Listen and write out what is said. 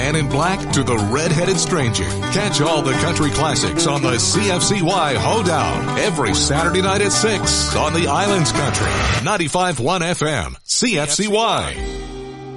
man in black to the red-headed stranger. Catch all the country classics on the CFCY Hoedown every Saturday night at 6 on the Islands Country. 95.1 FM, CFCY.